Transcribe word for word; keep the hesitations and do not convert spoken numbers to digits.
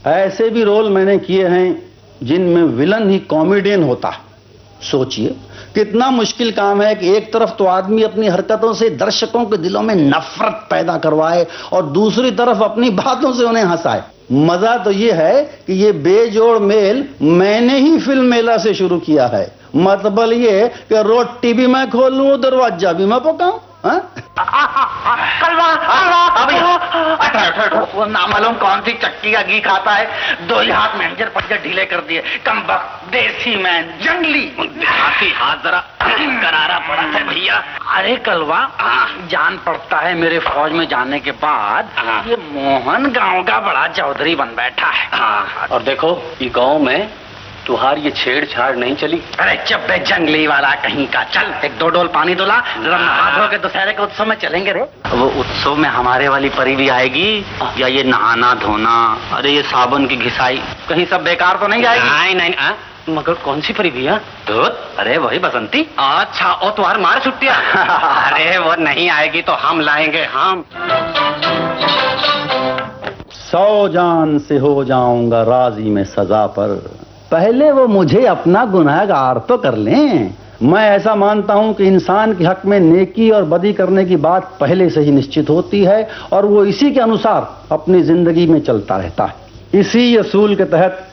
ऐसे भी रोल मैंने किए हैं जिनमें विलन ही कॉमेडियन होता है। सोचिए कितना मुश्किल काम है कि एक तरफ तो आदमी अपनी हरकतों से दर्शकों के दिलों में नफरत पैदा करवाए और दूसरी तरफ अपनी बातों से उन्हें हंसाए। मजा तो ये है कि ये बेजोड़ मेल मैंने ही फिल्म मेला से शुरू किया है। मतलब ये कि रोटी भी मैं खोलूं, दरवाजा भी मैं पकाऊं। कलवा कलवा वो ना मालूम कौन सी चक्की का घी खाता है, दो ही हाथ मैनेजर पंजर ढीले कर दिए। कम वक्त देसी मैन जंगली हाथी हाथ जरा करारा पड़ा है भैया। अरे कलवा जान पड़ता है मेरे फौज में जाने के बाद ये मोहन गांव का बड़ा चौधरी बन बैठा है। और देखो ये गांव में तुहार ये छेड़छाड़ नहीं चली। अरे चुप बे जंगली वाला कहीं का। चल एक दो डोल पानी दुला, जरा नहा धो के दोपहर के उत्सव में चलेंगे रे। वो उत्सव में हमारे वाली परी भी आएगी या ये नहाना धोना, अरे ये साबुन की घिसाई कहीं सब बेकार तो नहीं जाएगी? नहीं नहीं मगर कौन सी परी भैया? दूध? अरे वही बसंती। अच्छा और तुम्हार मार छुट्टिया? अरे वो नहीं आएगी तो हम लाएंगे हम। सौ जान से हो जाऊंगा राजी में सजा पर, पहले वो मुझे अपना गुनहगार तो कर लें। मैं ऐसा मानता हूं कि इंसान के हक में नेकी और बदी करने की बात पहले से ही निश्चित होती है और वो इसी के अनुसार अपनी जिंदगी में चलता रहता है। इसी असूल के तहत